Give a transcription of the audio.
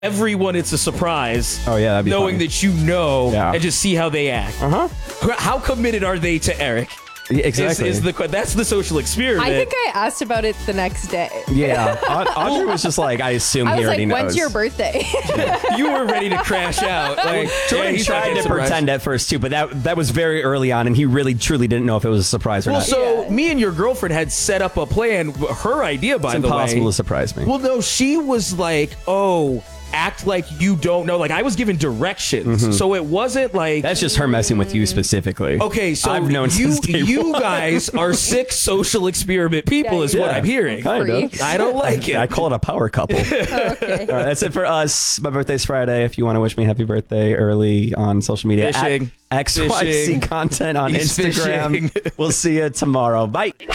everyone it's a surprise. Oh, yeah, that'd be knowing funny. that you know Yeah. and just see how they act. How committed are they to Eric? Yeah, exactly. That's the social experiment. I think I asked about it the next day. Yeah. Audrey was just like, I assume I he was already like, knows. when's your birthday? you were ready to crash out. Like, Jordan he's not tried getting to surprised. pretend at first too, but that was very early on, and he really truly didn't know if it was a surprise or Well, not. so Yeah. me and your girlfriend had set up a plan. Her idea, by it's the way. impossible to surprise me. Well, no, she was like, oh, act like you don't know. Like, I was given directions. So it wasn't like... That's just her messing with you specifically. Okay, so I've known you, since day you one. guys are sick social experiment people Yeah, is what Yeah, I'm hearing. kind of. Freaks. I don't like it. I call it a power couple. Okay. All right, that's it for us. My birthday's Friday. If you want to wish me happy birthday early on social media, Fishing. at XYC Fishing. content on He's Instagram. fishing. We'll see you tomorrow. Bye.